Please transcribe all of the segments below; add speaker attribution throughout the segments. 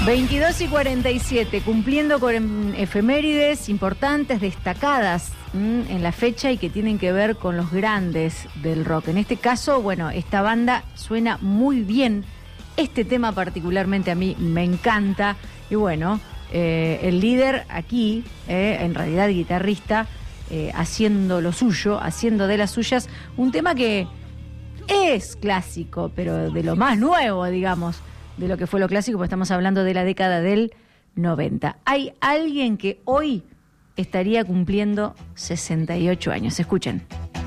Speaker 1: 22:47, cumpliendo con efemérides importantes, destacadas en la fecha y que tienen que ver con los grandes del rock. En este caso, bueno, esta banda suena muy bien. Este tema particularmente a mí me encanta. Y bueno, el líder aquí, en realidad guitarrista, haciendo lo suyo, haciendo de las suyas, un tema que es clásico, pero de lo más nuevo, digamos, de lo que fue lo clásico, porque estamos hablando de la década del 90. Hay alguien que hoy estaría cumpliendo 68 años. Escuchen.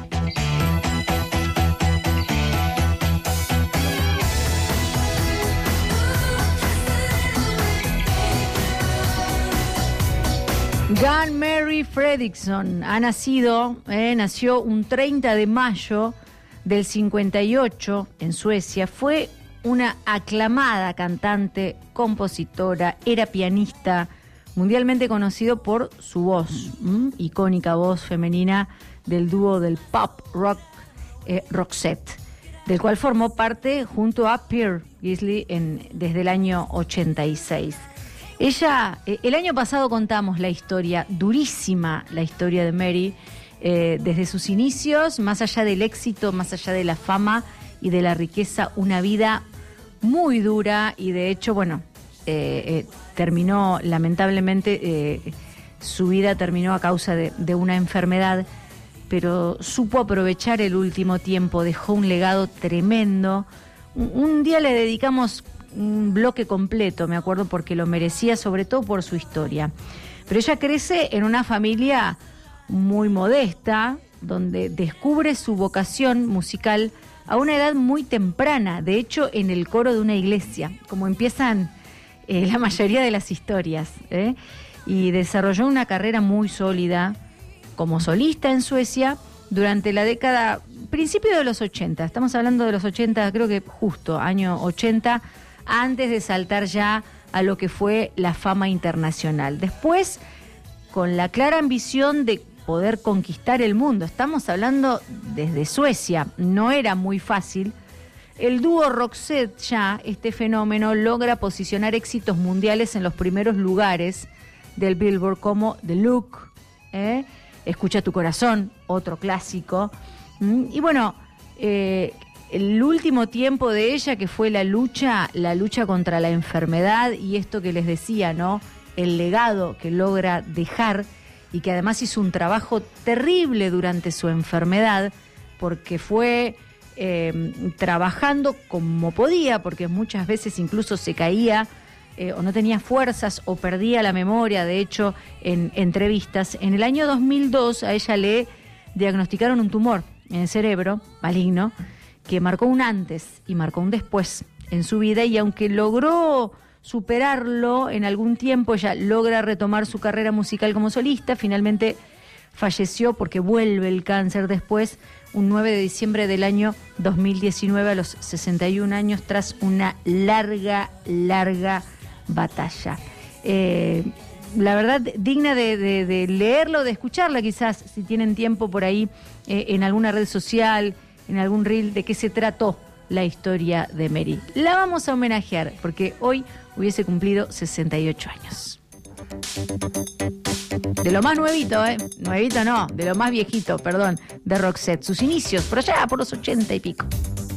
Speaker 1: Gunn Mary Fredriksson ha nació un 30 de mayo del 58 en Suecia. Fue una aclamada cantante, compositora, era pianista, mundialmente conocido por su voz, icónica voz femenina del dúo del pop rock Roxette, del cual formó parte junto a Peter Gillis desde el año 86. Ella, el año pasado contamos la historia, durísima la historia de Mary, desde sus inicios, más allá del éxito, más allá de la fama y de la riqueza, una vida muy dura y de hecho, bueno, terminó, lamentablemente, su vida terminó a causa de una enfermedad, pero supo aprovechar el último tiempo, dejó un legado tremendo. Un día le dedicamos un bloque completo, me acuerdo, porque lo merecía, sobre todo por su historia. Pero ella crece en una familia muy modesta, donde descubre su vocación musical a una edad muy temprana, de hecho en el coro de una iglesia, como empiezan la mayoría de las historias, y desarrolló una carrera muy sólida como solista en Suecia durante la década, principio de los 80, estamos hablando de los 80, creo que justo, año 80, antes de saltar ya a lo que fue la fama internacional. Después, con la clara ambición de poder conquistar el mundo, estamos hablando desde Suecia, no era muy fácil, el dúo Roxette ya, este fenómeno, logra posicionar éxitos mundiales en los primeros lugares del Billboard, como The Look, Escucha tu corazón, otro clásico, y bueno, el último tiempo de ella, que fue la lucha contra la enfermedad y esto que les decía, ¿no? El legado que logra dejar y que además hizo un trabajo terrible durante su enfermedad, porque fue trabajando como podía, porque muchas veces incluso se caía o no tenía fuerzas o perdía la memoria. De hecho, en entrevistas, en el año 2002 a ella le diagnosticaron un tumor en el cerebro maligno que marcó un antes y marcó un después en su vida, y aunque logró superarlo en algún tiempo, ella logra retomar su carrera musical como solista. Finalmente falleció porque vuelve el cáncer después, un 9 de diciembre del año 2019 a los 61 años, tras una larga batalla. La verdad, digna de leerlo, de escucharla quizás, si tienen tiempo por ahí, en alguna red social, en algún reel, de qué se trató la historia de Mary. La vamos a homenajear porque hoy hubiese cumplido 68 años. De lo más nuevito, nuevito no, de lo más viejito, perdón, de Roxette. Sus inicios, por allá, por los 80 y pico.